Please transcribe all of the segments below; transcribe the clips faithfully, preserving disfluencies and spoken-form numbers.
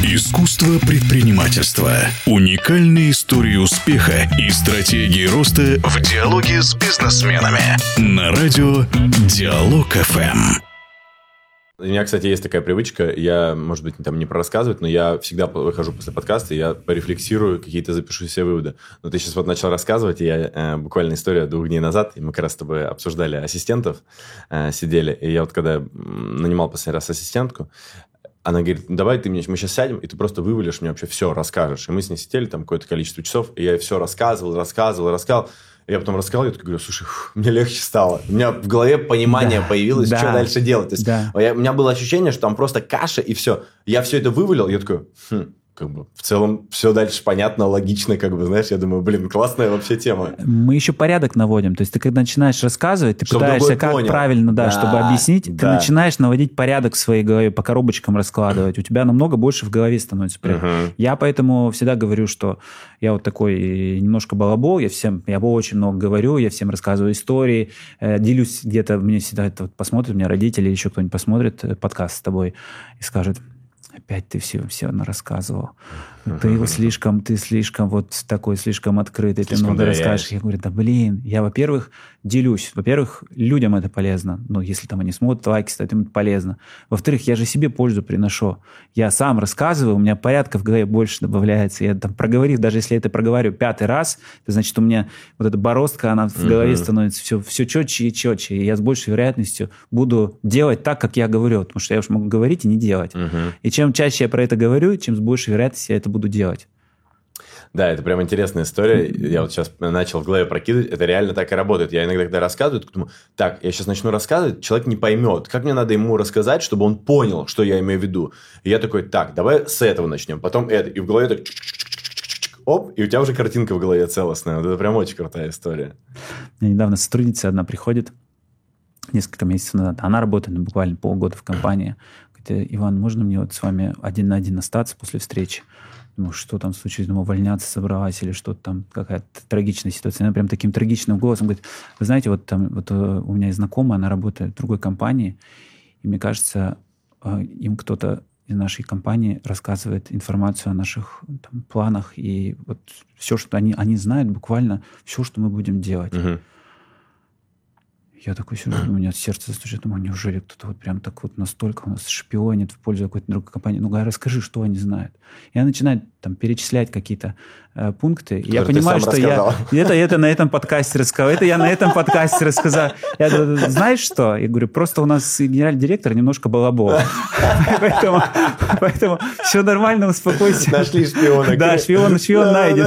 Искусство предпринимательства. Уникальные истории успеха и стратегии роста в диалоге с бизнесменами. На радио Диалог эф эм. У меня, кстати, есть такая привычка, я, может быть, там не про рассказывать, но я всегда выхожу после подкаста, и я порефлексирую, какие-то запишу себе выводы. Но ты сейчас вот начал рассказывать, и я э, буквально история двух дней назад, и мы как раз с тобой обсуждали ассистентов, э, сидели, и я вот когда нанимал последний раз ассистентку, она говорит, давай ты мне, мы сейчас сядем, и ты просто вывалишь мне вообще все, расскажешь. И мы с ней сидели там какое-то количество часов, и я ей все рассказывал, рассказывал, рассказывал. Я потом рассказал, я такой говорю, слушай, фу, мне легче стало. У меня в голове понимание да, появилось, да, что дальше делать. То есть да. я, у меня было ощущение, что там просто каша, и все. Я все это вывалил, я такой, хм, как бы в целом все дальше понятно, логично, как бы, знаешь, я думаю, блин, классная вообще тема. Мы еще порядок наводим. То есть ты когда начинаешь рассказывать, ты чтобы пытаешься как понял. правильно, да, да, чтобы объяснить, да. ты начинаешь наводить порядок в своей голове, по коробочкам раскладывать. У тебя намного больше в голове становится. Uh-huh. Я поэтому всегда говорю, что я вот такой немножко балабол, я всем, я очень много говорю, я всем рассказываю истории, э, делюсь где-то, мне всегда это вот посмотрят, у меня родители или еще кто-нибудь посмотрит подкаст с тобой и скажет, опять ты все, все рассказывал. Uh-huh. Ты слишком, ты слишком вот такой, слишком открытый, слишком ты много доверяешь. Расскажешь. Я говорю, да блин, я, во-первых, делюсь. Во-первых, людям это полезно. Ну, если там они смотрят, лайки ставят, им это полезно. Во-вторых, я же себе пользу приношу. Я сам рассказываю, у меня порядка в голове больше добавляется. Я там проговорив, даже если я это проговорю пятый раз, это значит, у меня вот эта бороздка, она в голове uh-huh. становится все, все четче и четче. И я с большей вероятностью буду делать так, как я говорю. Потому что я уж могу говорить и не делать. Uh-huh. И чем чаще я про это говорю, чем с большей вероятностью я это буду делать. Да, это прям интересная история. Я вот сейчас начал в голове прокидывать. Это реально так и работает. Я иногда, когда рассказываю, думаю, так, я сейчас начну рассказывать, человек не поймет. Как мне надо ему рассказать, чтобы он понял, что я имею в виду? И я такой, так, давай с этого начнем, потом это. И в голове так... Оп, и у тебя уже картинка в голове целостная. Вот это прям очень крутая история. У меня недавно сотрудница одна приходит, несколько месяцев назад. Она работает ну, буквально полгода в компании. Говорит, Иван, можно мне вот с вами один на один остаться после встречи? Думаю, что там случилось? Думаю, увольняться собралась или что-то там, какая-то трагичная ситуация. Она прям таким трагичным голосом говорит, вы знаете, вот там вот у меня есть знакомая, она работает в другой компании, и мне кажется, им кто-то из нашей компании рассказывает информацию о наших там, планах, и вот все, что они, они знают, буквально все, что мы будем делать. Uh-huh. Я такой сижу, у меня сердце застучит, думаю, неужели кто-то вот прям так вот настолько у нас шпионит в пользу какой-то другой компании? Ну, говорю, расскажи, что они знают. И она начинает там перечислять какие-то э, пункты. И я понимаю, что я это, это на этом подкасте рассказал, это я на этом подкасте рассказал. Я говорю, знаешь что? Я говорю, просто у нас генеральный директор немножко балабол. Поэтому все нормально, успокойся. Нашли шпиона. Да, шпион, шпион найден.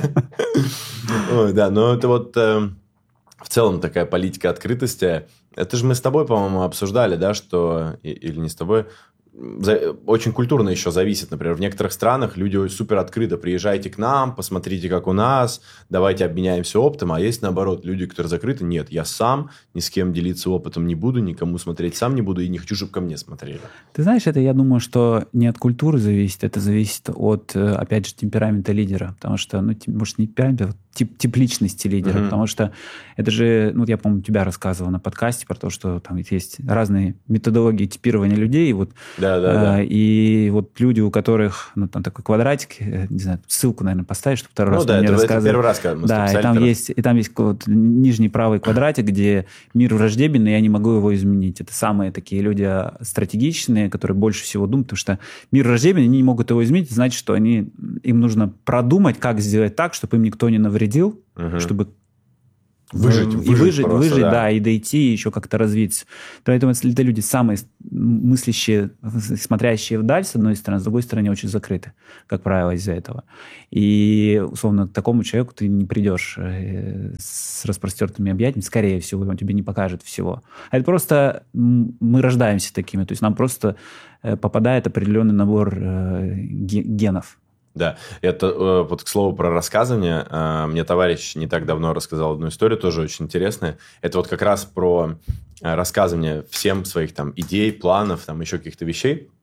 Ой, да, но это вот... В целом такая политика открытости. Это же мы с тобой, по-моему, обсуждали, да, что... Или не с тобой... Очень культурно еще зависит. Например, в некоторых странах люди супер открыто. Приезжайте к нам, посмотрите, как у нас, давайте обменяемся опытом. А есть, наоборот, люди, которые закрыты. Нет, я сам ни с кем делиться опытом не буду, никому смотреть сам не буду и не хочу, чтобы ко мне смотрели. Ты знаешь, это, я думаю, что не от культуры зависит, это зависит от, опять же, темперамента лидера. Потому что, ну, может, не темперамента, а тип, тип личности лидера. Mm-hmm. Потому что это же, ну, я, по-моему, тебя рассказывал на подкасте про то, что там есть разные методологии типирования людей. Вот Да, да, да. И вот люди, у которых, ну, там такой квадратик, не знаю, ссылку, наверное, поставишь, что второй ну, раз да, мне это, рассказывали. это первый раз, когда мы да, и там, есть, и там есть вот нижний правый квадратик, где мир враждебен, и я не могу его изменить. Это самые такие люди стратегичные, которые больше всего думают, потому что мир враждебен, они не могут его изменить, значит, что они, им нужно продумать, как сделать так, чтобы им никто не навредил, угу. чтобы... Выжить, и выжить, выжить, просто, выжить да. да, и дойти, и еще как-то развиться. Поэтому это люди самые мыслящие, смотрящие вдаль, с одной стороны, с другой стороны, очень закрыты, как правило, из-за этого. И, условно, к такому человеку ты не придешь с распростертыми объятиями, скорее всего, он тебе не покажет всего. А это просто мы рождаемся такими, то есть нам просто попадает определенный набор генов. Да, это вот к слову про рассказывание. Мне товарищ не так давно рассказал одну историю, тоже очень интересная. Это вот как раз про рассказывание всем своих там идей, планов, там еще каких-то вещей.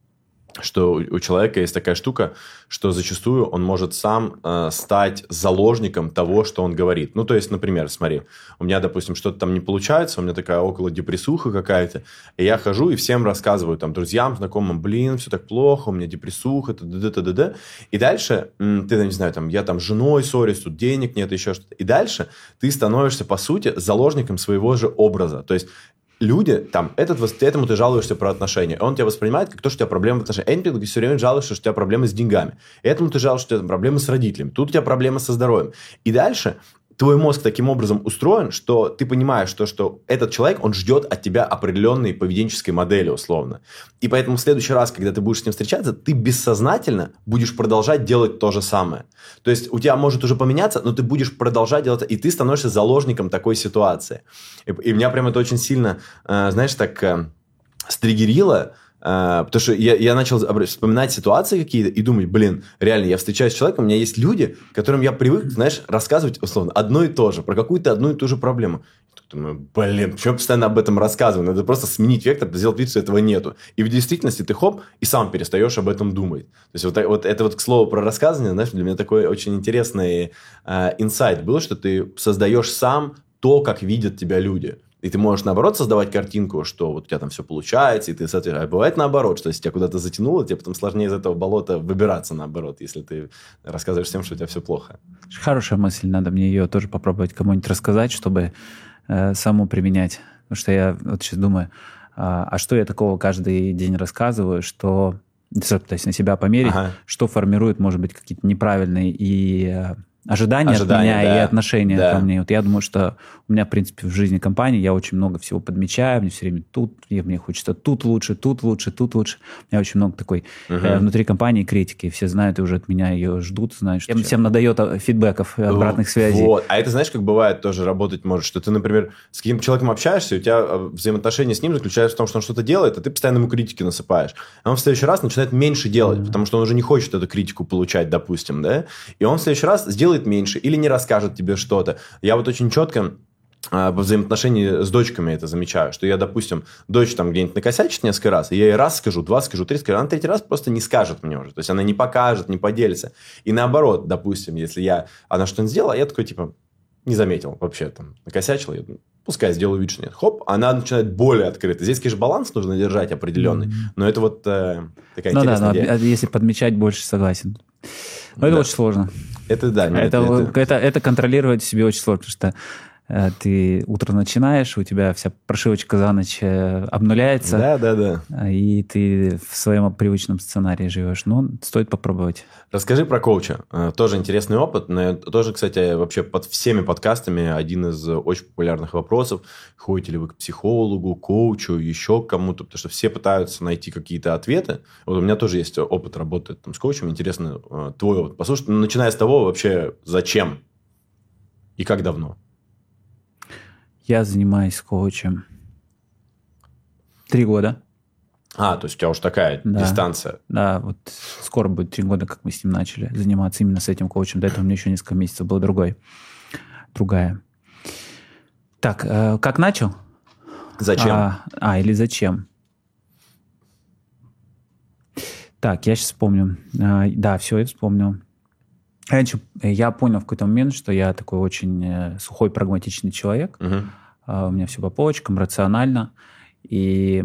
что у человека есть такая штука, что зачастую он может сам э, стать заложником того, что он говорит. Ну, то есть, например, смотри, у меня, допустим, что-то там не получается, у меня такая около депрессуха какая-то, и я хожу и всем рассказываю, там, друзьям, знакомым, блин, все так плохо, у меня депрессуха, т-д-д-д-д. И дальше, ты, не знаю, там, я там с женой ссорюсь, тут денег нет, еще что-то. И дальше ты становишься, по сути, заложником своего же образа. То есть, люди, там, этот, этому ты жалуешься про отношения. Он тебя воспринимает как то, что у тебя проблемы в отношениях. Этому ты все время жалуешься, что у тебя проблемы с деньгами. Этому ты жалуешься, что у тебя проблемы с родителями. Тут у тебя проблемы со здоровьем. И дальше твой мозг таким образом устроен, что ты понимаешь, что, что этот человек, он ждет от тебя определенной поведенческой модели, условно. И поэтому в следующий раз, когда ты будешь с ним встречаться, ты бессознательно будешь продолжать делать то же самое. То есть у тебя может уже поменяться, но ты будешь продолжать делать, и ты становишься заложником такой ситуации. И, и меня прям это очень сильно, э, знаешь, так э, стригерило, Uh, потому что я, я начал вспоминать ситуации какие-то и думать, блин, реально, я встречаюсь с человеком, у меня есть люди, которым я привык, знаешь, рассказывать, условно, одно и то же, про какую-то одну и ту же проблему. Я думаю, блин, почему я постоянно об этом рассказываю? Надо просто сменить вектор, сделать вид, что этого нету. И в действительности ты хоп, и сам перестаешь об этом думать. То есть вот, вот это вот, к слову, про рассказывание, знаешь, для меня такой очень интересный uh, инсайт был, что ты создаешь сам то, как видят тебя люди. И ты можешь, наоборот, создавать картинку, что вот у тебя там все получается, и ты, соответственно... А бывает наоборот, что если тебя куда-то затянуло, тебе потом сложнее из этого болота выбираться, наоборот, если ты рассказываешь всем, что у тебя все плохо. Хорошая мысль, надо мне ее тоже попробовать кому-нибудь рассказать, чтобы э, саму применять. Потому что я вот сейчас думаю, а, а что я такого каждый день рассказываю, что... То есть на себя померить, ага. что формирует, может быть, какие-то неправильные и... Ожидания, Ожидания от меня да. и отношения да. ко мне. Вот я думаю, что у меня, в принципе, в жизни компании я очень много всего подмечаю, мне все время тут, и мне хочется тут лучше, тут лучше, тут лучше. У меня очень много такой угу. э, внутри компании критики. Все знают и уже от меня ее ждут, знают, что всем надает фидбэков, обратных связей. Вот. А это, знаешь, как бывает тоже работать может, что ты, например, с каким-то человеком общаешься, и у тебя взаимоотношения с ним заключаются в том, что он что-то делает, а ты постоянно ему критики насыпаешь. А он в следующий раз начинает меньше делать, mm-hmm. потому что он уже не хочет эту критику получать, допустим, да? И он в следующий раз сделает меньше или не расскажет тебе что-то. Я вот очень четко во взаимоотношении с дочками это замечаю, что я, допустим, дочь там где-нибудь накосячит несколько раз, и я ей раз скажу, два скажу, три скажу, она третий раз просто не скажет мне уже. То есть она не покажет, не поделится. И наоборот, допустим, если я, она что-нибудь сделала, я такой, типа, не заметил вообще, там, накосячила, я думаю, пускай сделаю вид, что нет. Хоп, она начинает более открыто. Здесь, конечно, баланс нужно держать определенный, mm-hmm. но это вот э, такая ну интересная да, идея. Ну, если подмечать больше, согласен. Но да. это очень сложно. Это да. Нет, это, это... Это, это контролировать себе очень сложно, потому что э, ты утро начинаешь, у тебя вся прошивочка за ночь э, обнуляется. Да, да, да. И ты в своем привычном сценарии живешь. Ну, стоит попробовать. Расскажи про коуча. Тоже интересный опыт. Но тоже, кстати, вообще под всеми подкастами один из очень популярных вопросов. Ходите ли вы к психологу, коучу, еще к кому-то? Потому что все пытаются найти какие-то ответы. Вот у меня тоже есть опыт работы там, с коучем. Интересно твой опыт послушать. Начиная с того, вообще, зачем и как давно? Я занимаюсь коучем три года. А, то есть у тебя уж такая да. дистанция. Да, вот скоро будет три года, как мы с ним начали заниматься именно с этим коучем. До этого у меня еще несколько месяцев был другой. Другая. Так, э, как начал? Зачем? А, а, или зачем? Так, я сейчас вспомню. А, да, все, я вспомнил. Раньше я понял в какой-то момент, что я такой очень сухой, прагматичный человек. Угу. А, у меня все по полочкам, рационально. И...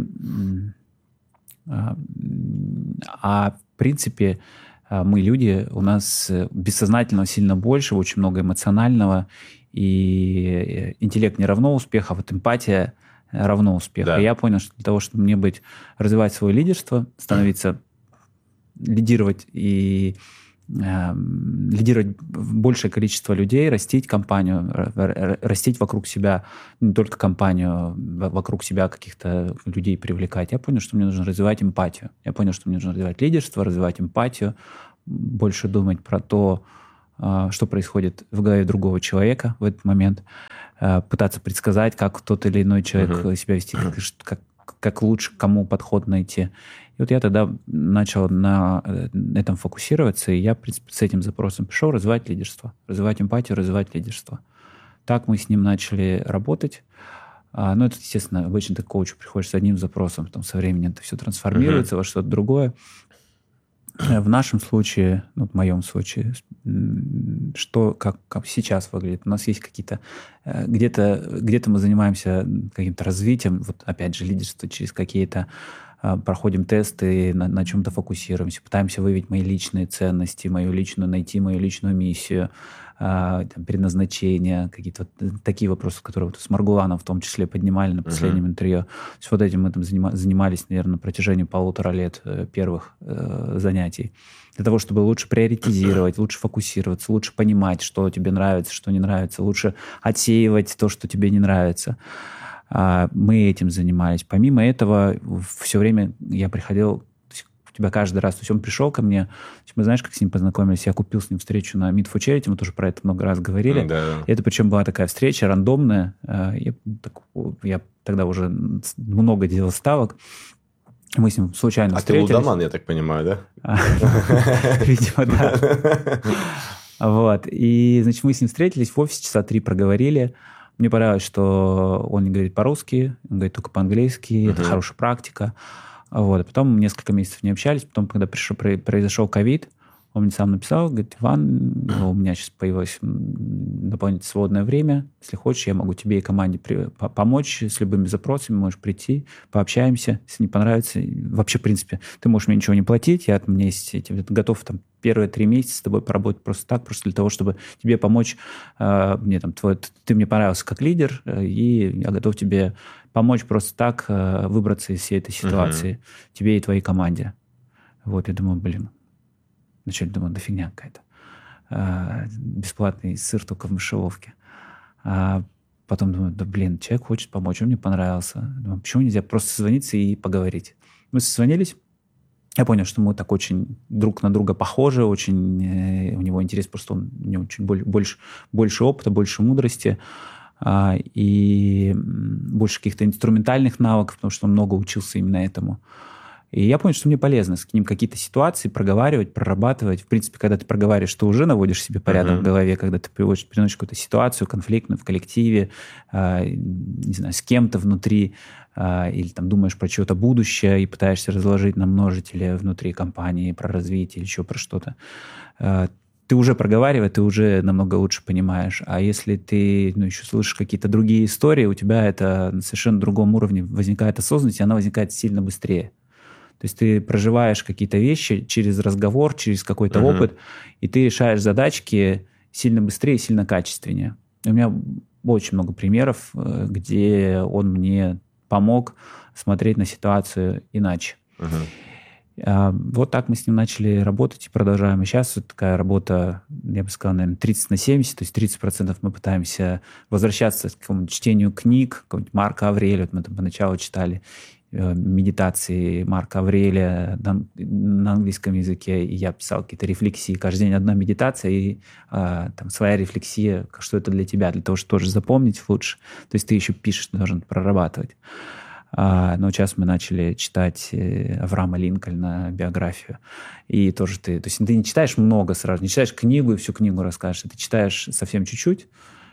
А в принципе мы люди, у нас бессознательного сильно больше, очень много эмоционального, и интеллект не равно успех, а вот эмпатия равно успех. Да. И я понял, что для того, чтобы мне быть, развивать свое лидерство, становиться, лидировать и э, лидировать большее количество людей, растить компанию, растить вокруг себя, не только компанию, вокруг себя каких-то людей привлекать. Я понял, что мне нужно развивать эмпатию. Я понял, что мне нужно развивать лидерство, развивать эмпатию, больше думать про то, что происходит в голове другого человека в этот момент, пытаться предсказать, как тот или иной человек uh-huh. себя вести, как, как, как лучше, кому подход найти. И вот я тогда начал на этом фокусироваться, и я, в принципе, с этим запросом пришел развивать лидерство, развивать эмпатию, развивать лидерство. Так мы с ним начали работать. Ну, это, естественно, обычно ты к коучу приходишь с одним запросом, потом со временем это все трансформируется uh-huh. во что-то другое. В нашем случае, ну, в моем случае, что, как, как сейчас выглядит? У нас есть какие-то... Где-то, где-то мы занимаемся каким-то развитием, вот опять же, лидерство через какие-то... Проходим тесты, на, на чем-то фокусируемся, пытаемся выявить мои личные ценности, мою личную, найти мою личную миссию, там, предназначение, какие-то вот такие вопросы, которые вот с Маргуланом в том числе поднимали на последнем uh-huh. интервью. То есть вот этим мы там занима- занимались, наверное, на протяжении полутора лет э, первых э, занятий. Для того, чтобы лучше приоритизировать, лучше фокусироваться, лучше понимать, что тебе нравится, что не нравится, лучше отсеивать то, что тебе не нравится. Мы этим занимались. Помимо этого, все время я приходил, у тебя каждый раз, то есть он пришел ко мне, мы знаешь, как с ним познакомились, я купил с ним встречу на Meet for Charity, мы тоже про это много раз говорили. Да. Это причем была такая встреча рандомная, я, так, я тогда уже много делал ставок, мы с ним случайно а встретились. А ты лудоман, я так понимаю, да? Видимо, да. Вот, и, значит, мы с ним встретились в офисе, часа три проговорили. Мне понравилось, что он не говорит по-русски, он говорит только по-английски, uh-huh. это хорошая практика. Вот. А потом несколько месяцев не общались, потом, когда пришел, произошел ковид, он мне сам написал, говорит: Иван, у меня сейчас появилось дополнительное свободное время, если хочешь, я могу тебе и команде при, по, помочь с любыми запросами, можешь прийти, пообщаемся, если не понравится. Вообще, в принципе, ты можешь мне ничего не платить, я, у меня есть, я готов там первые три месяца с тобой поработать просто так, просто для того, чтобы тебе помочь, э, мне там, твой, ты мне понравился как лидер, э, и я готов тебе помочь просто так э, выбраться из всей этой ситуации, uh-huh. тебе и твоей команде. Вот, я думаю, блин, вначале думаю, да фигня какая-то. А, бесплатный сыр только в мышеловке. А потом думаю, да блин, человек хочет помочь, он мне понравился. Думаю, почему нельзя просто созвониться и поговорить? Мы созвонились. Я понял, что мы так очень друг на друга похожи, очень, э, у него интерес, просто он, у него чуть больше, больше опыта, больше мудрости а, и больше каких-то инструментальных навыков, потому что он много учился именно этому. И я понял, что мне полезно с ним какие-то ситуации проговаривать, прорабатывать. В принципе, когда ты проговариваешь, ты уже наводишь себе порядок uh-huh. в голове, когда ты приводишь, приносишь какую-то ситуацию конфликтную в коллективе, э, не знаю, с кем-то внутри, э, или там думаешь про чье-то будущее и пытаешься разложить на множители внутри компании, про развитие или еще про что-то. Э, ты уже проговариваешь, ты уже намного лучше понимаешь. А если ты ну, еще слышишь какие-то другие истории, у тебя это на совершенно другом уровне возникает осознанность, и она возникает сильно быстрее. То есть ты проживаешь какие-то вещи через разговор, через какой-то uh-huh. опыт, и ты решаешь задачки сильно быстрее, сильно качественнее. У меня очень много примеров, где он мне помог смотреть на ситуацию иначе. Uh-huh. Вот так мы с ним начали работать и продолжаем. И сейчас вот такая работа, я бы сказал, наверное, тридцать на семьдесят, то есть тридцать процентов мы пытаемся возвращаться к какому-нибудь чтению книг, какого-нибудь Марка Аврелия, вот мы там поначалу читали медитации Марка Аврелия на, на английском языке, и я писал какие-то рефлексии. Каждый день одна медитация и а, там своя рефлексия, что это для тебя, для того, чтобы тоже запомнить лучше. То есть ты еще пишешь, должен прорабатывать. А, но сейчас мы начали читать Авраама Линкольна, биографию. И тоже ты... То есть ты не читаешь много сразу, не читаешь книгу и всю книгу расскажешь, ты читаешь совсем чуть-чуть,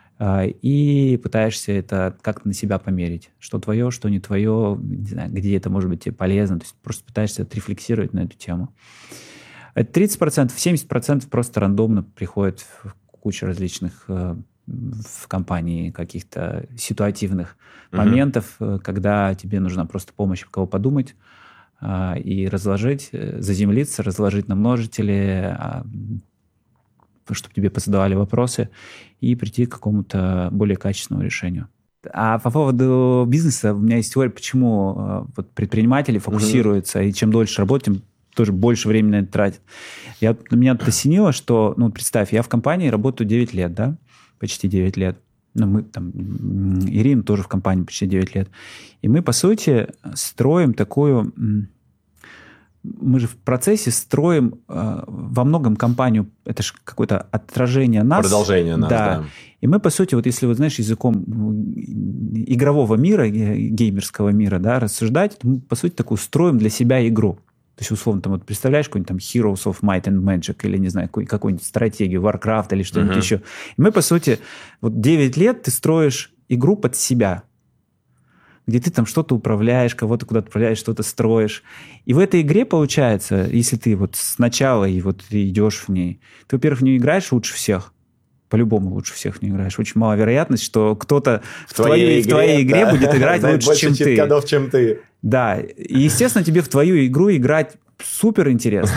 и пытаешься это как-то на себя померить. Что твое, что не твое, не знаю, где это может быть тебе полезно. То есть просто пытаешься отрефлексировать на эту тему. Это тридцать процентов, семьдесят процентов просто рандомно приходит куча различных в компании каких-то ситуативных uh-huh. моментов, когда тебе нужна просто помощь, кого подумать и разложить, заземлиться, разложить на множители, чтобы тебе позадавали вопросы и прийти к какому-то более качественному решению. А по поводу бизнеса у меня есть теория, почему вот предприниматели фокусируются, mm-hmm. и чем дольше работают, тем тоже больше времени на это тратят. Я, меня тут осенило, что, ну, представь, я в компании работаю девять лет, да, почти девять лет. Ну, мы там, Ирина тоже в компании почти девять лет. И мы, по сути, строим такую... Мы же в процессе строим э, во многом компанию, это же какое-то отражение нас. Продолжение нас, да. да. И мы, по сути, вот если, вот, знаешь, языком игрового мира, геймерского мира, да, рассуждать, то мы, по сути, такую строим для себя игру. То есть, условно, там, вот, представляешь какой-нибудь там Heroes of Might and Magic или, не знаю, какую-нибудь стратегию, Warcraft или что-нибудь uh-huh. еще. И мы, по сути, вот девять лет ты строишь игру под себя. где ты там что-то управляешь, кого-то куда-то управляешь, что-то строишь. И в этой игре, получается, если ты вот сначала и вот ты идешь в ней, ты, во-первых, в нее играешь лучше всех, по-любому лучше всех не играешь. Очень мала вероятность, что кто-то в, в твоей, игре, в твоей игре да, будет играть лучше, чем ты. Кодов, чем ты. Да. И, естественно, тебе в твою игру играть супер интересно.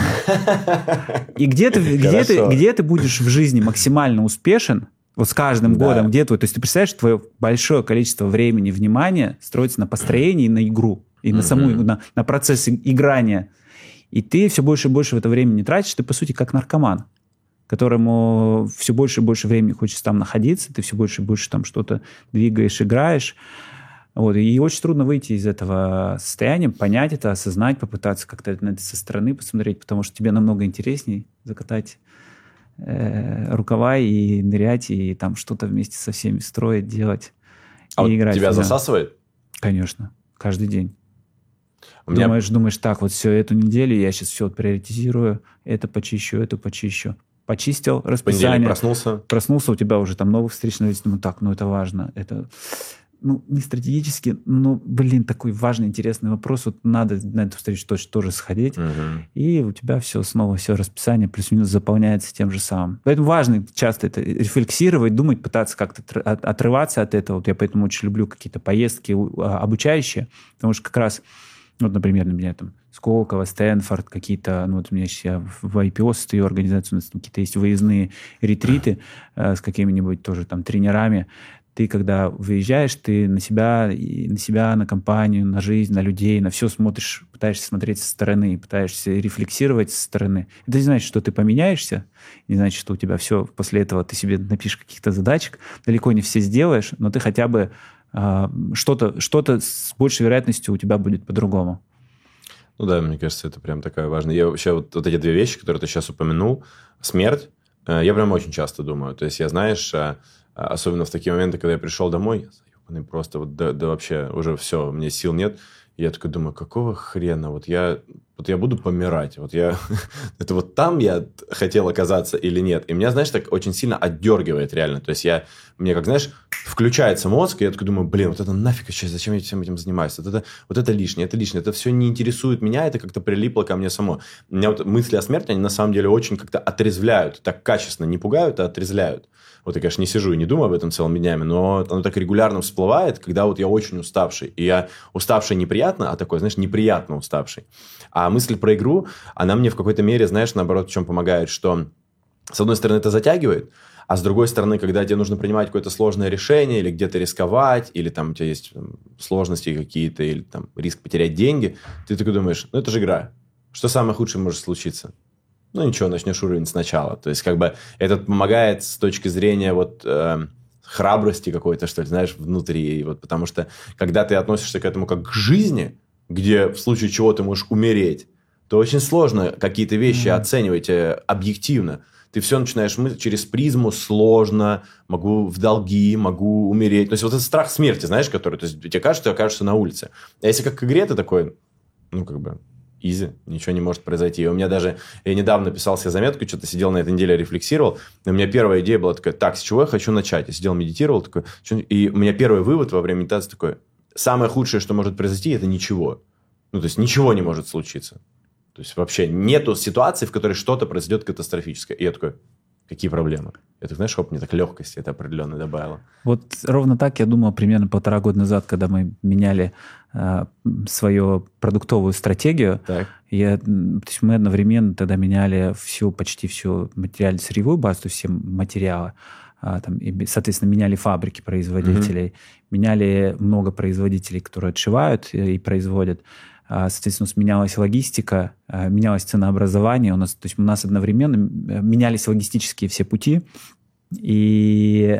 И где ты, где, ты, где ты будешь в жизни максимально успешен, вот с каждым да. годом, где твой... То есть ты представляешь, что твое большое количество времени, внимания строится на построении и на игру, и на саму, на, на процесс играния. И ты все больше и больше в это время не тратишь, ты, по сути, как наркоман, которому все больше и больше времени хочется там находиться, ты все больше и больше там что-то двигаешь, играешь. Вот. И очень трудно выйти из этого состояния, понять это, осознать, попытаться как-то на это со стороны посмотреть, потому что тебе намного интересней закатать э, рукава и нырять, и там что-то вместе со всеми строить, делать а и вот играть. Тебя да. засасывает? Конечно. Каждый день. У меня... Думаешь, думаешь, так, вот все, эту неделю я сейчас все приоритизирую, это почищу, это почищу. Почистил расписание. Понедельник проснулся. Проснулся, у тебя уже там новых встреч на лице. Думаю, так, ну это важно. Это, ну, не стратегически, но, блин, такой важный, интересный вопрос. Вот надо на эту встречу точно тоже сходить. Угу. И у тебя все снова, все расписание плюс-минус заполняется тем же самым. Поэтому важно часто это рефлексировать, думать, пытаться как-то отрываться от этого. Вот я поэтому очень люблю какие-то поездки обучающие, потому что как раз, вот, например, на меня там Сколково, Стэнфорд, какие-то, ну вот у меня сейчас я в ай пи о состою, организацию, у нас там какие-то есть выездные ретриты э, с какими-нибудь тоже там тренерами. Ты, когда выезжаешь, ты на себя, и на себя, на компанию, на жизнь, на людей, на все смотришь, пытаешься смотреть со стороны, пытаешься рефлексировать со стороны. Это не значит, что ты поменяешься, не значит, что у тебя все, после этого ты себе напишешь каких-то задачек, далеко не все сделаешь, но ты хотя бы э, что-то, что-то с большей вероятностью у тебя будет по-другому. Ну да, мне кажется, это прям такая важная. Я вообще вот, вот эти две вещи, которые ты сейчас упомянул, смерть, э, я прям очень часто думаю. То есть я, знаешь, э, особенно в такие моменты, когда я пришел домой, я заебанный просто, вот да, да вообще уже все, мне сил нет. И я такой думаю, какого хрена? Вот я, вот я буду помирать. Вот я... это вот там я хотел оказаться или нет? И меня, знаешь, так очень сильно отдергивает реально. То есть я... Мне, как, знаешь, включается мозг, и я такой думаю, блин, вот это нафиг сейчас, зачем я всем этим занимаюсь? Вот это, вот это лишнее, это лишнее. Это все не интересует меня, это как-то прилипло ко мне само. У меня вот мысли о смерти, они на самом деле очень как-то отрезвляют. Так качественно не пугают, а отрезвляют. Вот я, конечно, не сижу и не думаю об этом целыми днями, но оно так регулярно всплывает, когда вот я очень уставший. И я уставший неприятно, а такой, знаешь, неприятно уставший. А мысль про игру, она мне в какой-то мере, знаешь, наоборот, в чем помогает, что с одной стороны это затягивает, а с другой стороны, когда тебе нужно принимать какое-то сложное решение или где-то рисковать, или там у тебя есть там, сложности какие-то, или там риск потерять деньги, ты такой думаешь, ну это же игра. Что самое худшее может случиться? Ну ничего, начнешь уровень сначала. То есть как бы это помогает с точки зрения вот э, храбрости какой-то, что ли, знаешь, внутри. Вот, потому что когда ты относишься к этому как к жизни, где в случае чего ты можешь умереть, то очень сложно какие-то вещи mm-hmm. оценивать э, объективно. Ты все начинаешь мыслить через призму, сложно, могу в долги, могу умереть. То есть вот этот страх смерти, знаешь, который... То есть тебе кажется, что ты окажешься на улице. А если как к игре, ты такой, ну, как бы, изи, ничего не может произойти. И у меня даже... Я недавно писал себе заметку, что-то сидел на этой неделе, рефлексировал. И у меня первая идея была такая, так, с чего я хочу начать? Я сидел, медитировал, такой... И у меня первый вывод во время медитации такой, самое худшее, что может произойти, это ничего. Ну, то есть ничего не может случиться. То есть вообще нету ситуации, в которой что-то произойдет катастрофическое. И я такой, какие проблемы? Я так, знаешь, оп, мне так легкости это определенно добавило. Вот ровно так я думал примерно полтора года назад, когда мы меняли э, свою продуктовую стратегию. Так. Я, то есть мы одновременно тогда меняли всю, почти всю материально-сырьевую базу, то есть все материалы. А, там, и, соответственно, меняли фабрики производителей, mm-hmm. меняли много производителей, которые отшивают и, и производят. Соответственно, менялась логистика, менялось ценообразование. У нас, то есть у нас одновременно менялись логистические все пути. И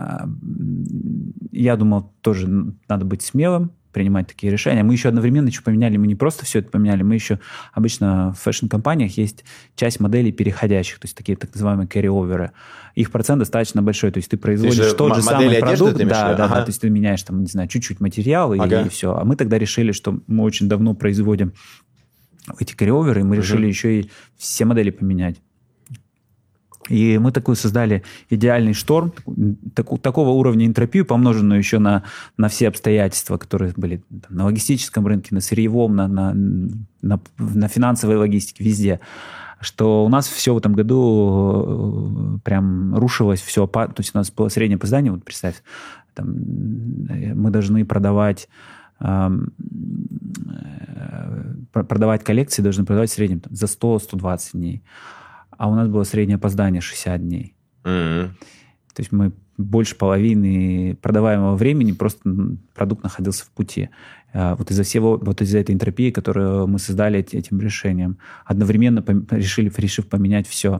я думал, тоже надо быть смелым, принимать такие решения. Мы еще одновременно еще поменяли, мы не просто все это поменяли, мы еще обычно в фэшн-компаниях есть часть моделей переходящих, то есть такие так называемые carry-оверы. Их процент достаточно большой, то есть ты производишь ты тот же самый продукт, да, да, ага. да, то есть ты меняешь там, не знаю, чуть-чуть материал и, ага. и все. А мы тогда решили, что мы очень давно производим эти carry-оверы, и мы uh-huh. решили еще и все модели поменять. И мы такой создали идеальный шторм, так, такого уровня энтропию, помноженную еще на, на все обстоятельства, которые были там, на логистическом рынке, на сырьевом, на, на, на, на финансовой логистике, везде, что у нас все в этом году прям рушилось, все, то есть у нас было среднее опоздание, вот представь, там, мы должны продавать продавать коллекции, должны продавать в среднем там, за сто - сто двадцать дней. А у нас было среднее опоздание шестьдесят дней. Mm-hmm. То есть мы больше половины продаваемого времени просто продукт находился в пути. Вот из-за всего, вот из-за этой энтропии, которую мы создали этим решением, одновременно решили, решив поменять все.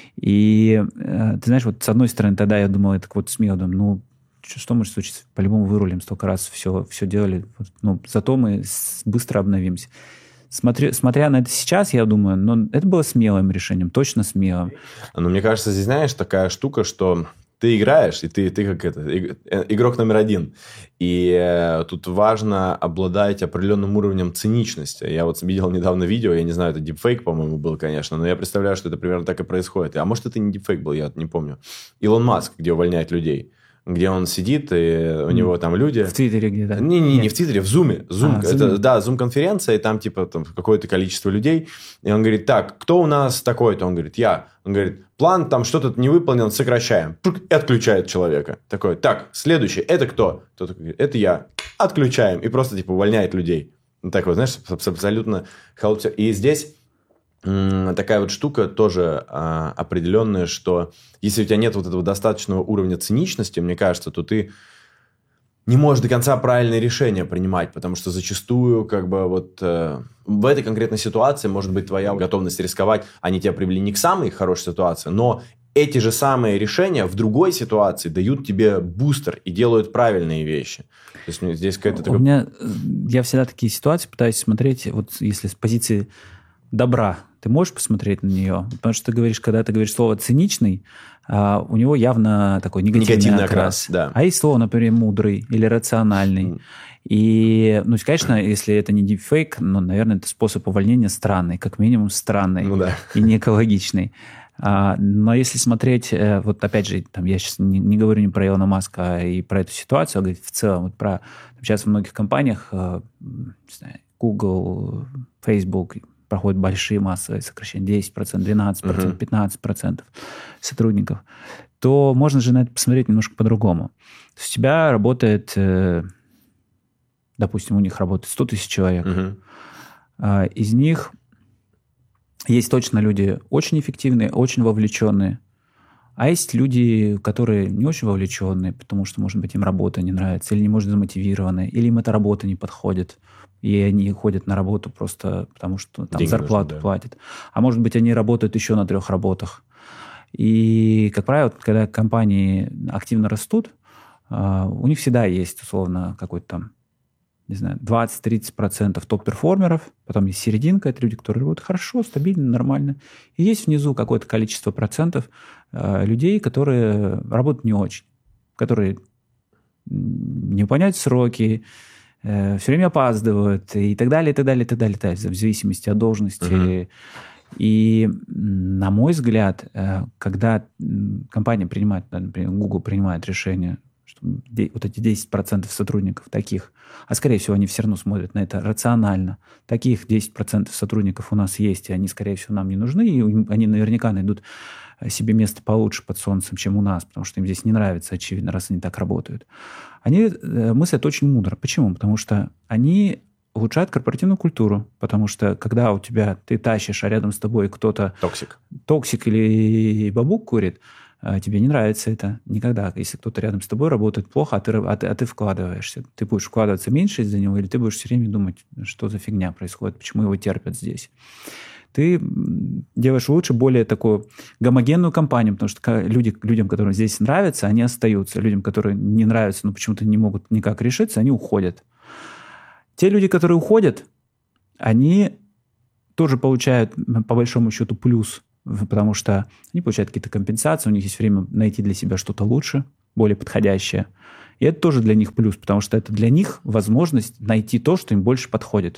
И ты знаешь, вот с одной стороны, тогда я думал, я так вот смело думаю, ну, что может случиться? По-любому вырулим, столько раз все, все делали. Ну, зато мы быстро обновимся. Смотря, смотря на это сейчас, я думаю, ну, это было смелым решением, точно смелым. Но мне кажется, здесь, знаешь, такая штука, что ты играешь, и ты, ты как это, игрок номер один. И э, тут важно обладать определенным уровнем циничности. Я вот видел недавно видео, я не знаю, это дипфейк, по-моему, был, конечно, но я представляю, что это примерно так и происходит. А может, это не дипфейк был, я не помню. Илон Маск, где увольняет людей. Где он сидит, и у него там люди... В Твиттере где-то? Не-не, не в Твиттере, в Зуме. Zoom. А, это, да, Зум-конференция, и там типа там, какое-то количество людей. И он говорит, так, кто у нас такой-то? Он говорит, я. Он говорит, план там что-то не выполнен, сокращаем. И отключает человека. Такой, так, следующий, это кто? Кто-то говорит, это я. Отключаем. И просто типа увольняет людей. Ну, так вот, знаешь, абсолютно хаотично. И здесь... такая вот штука тоже а, определенная, что если у тебя нет вот этого достаточного уровня циничности, мне кажется, то ты не можешь до конца правильные решения принимать, потому что зачастую как бы вот э, в этой конкретной ситуации может быть твоя готовность рисковать, они тебя привели не к самой хорошей ситуации, но эти же самые решения в другой ситуации дают тебе бустер и делают правильные вещи. То есть здесь какая-то у такая... меня, я всегда такие ситуации пытаюсь смотреть, вот если с позиции добра, ты можешь посмотреть на нее? Потому что ты говоришь, когда ты говоришь слово «циничный», а, у него явно такой негативный, негативный окрас. окрас да. А есть слово, например, «мудрый» или «рациональный». Mm. И, ну, конечно, если это не дипфейк, ну, наверное, это способ увольнения странный, как минимум странный ну, да. и не экологичный. А, но если смотреть, вот опять же, там, я сейчас не, не говорю не про Илона Маска, а и про эту ситуацию, а говорю в целом, вот про сейчас в многих компаниях, не знаю, Google, Facebook, проходят большие массовые сокращения, десять процентов, двенадцать процентов, пятнадцать процентов сотрудников, то можно же на это посмотреть немножко по-другому. То есть у тебя работает, допустим, у них работает сто тысяч человек. Uh-huh. Из них есть точно люди очень эффективные, очень вовлеченные, а есть люди, которые не очень вовлеченные, потому что, может быть, им работа не нравится, или не может замотивированы, или им эта работа не подходит. И они ходят на работу просто потому, что там деньги зарплату нужны, да. платят. А может быть, они работают еще на трех работах. И, как правило, когда компании активно растут, у них всегда есть, условно, какой-то там, не знаю, двадцать-тридцать процентов топ-перформеров, потом есть серединка, это люди, которые работают хорошо, стабильно, нормально. И есть внизу какое-то количество процентов людей, которые работают не очень, которые не выполняют сроки, все время опаздывают и так далее, и так далее, и так далее, и так далее в зависимости от должности. Uh-huh. И, на мой взгляд, когда компания принимает, например, Google принимает решение, что вот эти десять процентов сотрудников таких, а скорее всего они все равно смотрят на это рационально, таких десять процентов сотрудников у нас есть, и они, скорее всего, нам не нужны, и они наверняка найдут себе место получше под солнцем, чем у нас, потому что им здесь не нравится, очевидно, раз они так работают. Они мыслят очень мудро. Почему? Потому что они улучшают корпоративную культуру, потому что когда у тебя, ты тащишь, а рядом с тобой кто-то... Токсик. Токсик или бабук курит, тебе не нравится это никогда. Если кто-то рядом с тобой работает плохо, а ты, а ты, а ты вкладываешься. Ты будешь вкладываться меньше из-за него, или ты будешь все время думать, что за фигня происходит, почему его терпят здесь. Ты делаешь лучше более такую гомогенную компанию, потому что люди, людям, которым здесь нравится, они остаются. Людям, которые не нравятся, но почему-то не могут никак решиться, они уходят. Те люди, которые уходят, они тоже получают, по большому счету, плюс, потому что они получают какие-то компенсации, у них есть время найти для себя что-то лучше, более подходящее. И это тоже для них плюс, потому что это для них возможность найти то, что им больше подходит.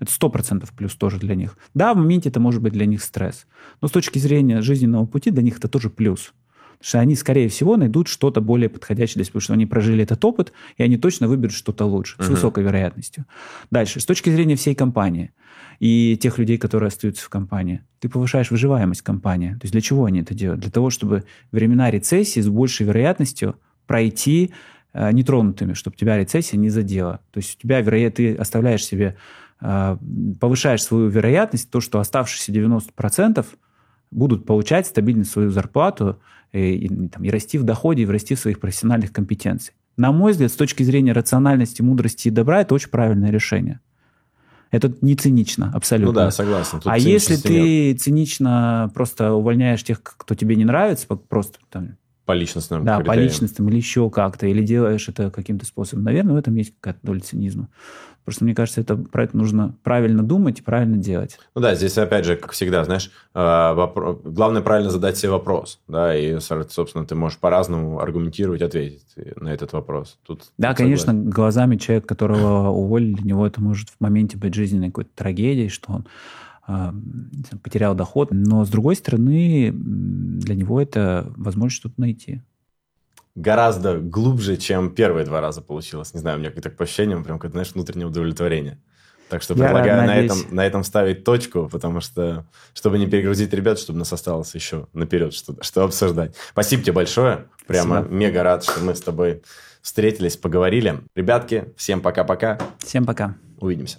Это сто процентов плюс тоже для них. Да, в моменте это может быть для них стресс. Но с точки зрения жизненного пути для них это тоже плюс. Потому что они, скорее всего, найдут что-то более подходящее для себя, потому что они прожили этот опыт, и они точно выберут что-то лучше, uh-huh. с высокой вероятностью. Дальше. С точки зрения всей компании и тех людей, которые остаются в компании, ты повышаешь выживаемость компании. То есть для чего они это делают? Для того, чтобы времена рецессии с большей вероятностью пройти э, нетронутыми, чтобы тебя рецессия не задела. То есть у тебя, вероятно, ты оставляешь себе, э, повышаешь свою вероятность, то, что оставшиеся девяносто процентов будут получать стабильно свою зарплату, И, и, там, и расти в доходе, и расти в своих профессиональных компетенциях. На мой взгляд, с точки зрения рациональности, мудрости и добра, это очень правильное решение. Это не цинично, абсолютно. Ну да, согласен. Тут а если ты нет. цинично просто увольняешь тех, кто тебе не нравится, просто там... По личностным Да, критериям. по личностным или еще как-то, или делаешь это каким-то способом. Наверное, в этом есть какая-то доля цинизма. Просто, мне кажется, это, про это нужно правильно думать и правильно делать. Ну да, здесь, опять же, как всегда, знаешь, вопрос... главное правильно задать себе вопрос, да, и, собственно, ты можешь по-разному аргументировать, ответить на этот вопрос. Тут да, конечно, согласен. Глазами человека, которого уволили, для него это может в моменте быть жизненной какой-то трагедией, что он э, потерял доход, но, с другой стороны, для него это возможность что-то найти. Гораздо глубже, чем первые два раза получилось. Не знаю, у меня как-то по ощущениям прям, как, знаешь, внутреннее удовлетворение. Так что Я предлагаю на этом, на этом ставить точку, потому что, чтобы не перегрузить ребят, чтобы у нас осталось еще наперед что, что обсуждать. Спасибо тебе большое. Прямо Спасибо. Мега рад, что мы с тобой встретились, поговорили. Ребятки, всем пока-пока. Всем пока. Увидимся.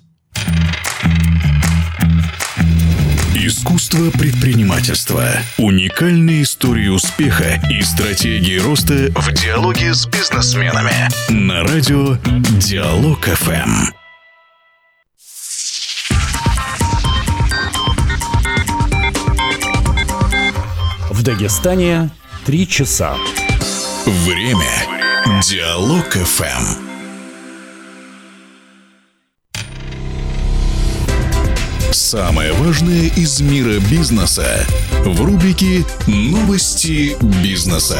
Искусство предпринимательства. Уникальные истории успеха и стратегии роста в диалоге с бизнесменами. На радио Диалог эф эм. В Дагестане три часа. Время. Диалог эф эм. Самое важное из мира бизнеса в рубрике «Новости бизнеса».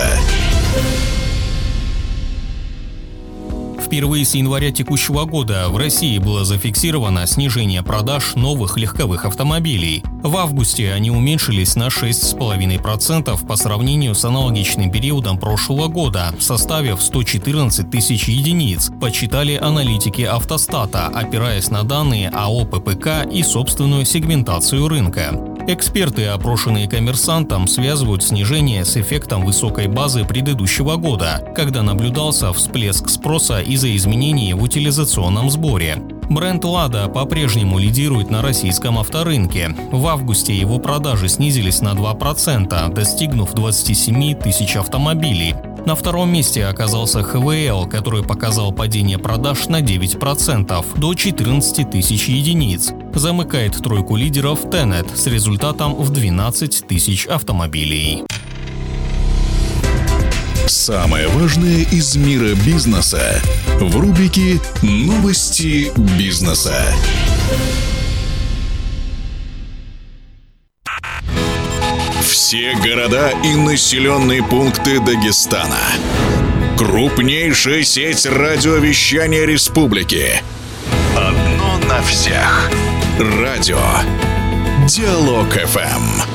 Впервые с января текущего года в России было зафиксировано снижение продаж новых легковых автомобилей. В августе они уменьшились на шесть целых пять десятых процента по сравнению с аналогичным периодом прошлого года, составив сто четырнадцать тысяч единиц, подсчитали аналитики Автостата, опираясь на данные АО ППК и собственную сегментацию рынка. Эксперты, опрошенные «Коммерсантом», связывают снижение с эффектом высокой базы предыдущего года, когда наблюдался всплеск спроса из-за изменений в утилизационном сборе. Бренд «Лада» по-прежнему лидирует на российском авторынке. В августе его продажи снизились на два процента, достигнув двадцати семи тысяч автомобилей. На втором месте оказался ха вэ эл, который показал падение продаж на девять процентов, до четырнадцати тысяч единиц. Замыкает тройку лидеров Тенет с результатом в двенадцать тысяч автомобилей. Самое важное из мира бизнеса в рубрике «Новости бизнеса». Все города и населенные пункты Дагестана. Крупнейшая сеть радиовещания республики. Одно на всех. Радио Диалог эф эм.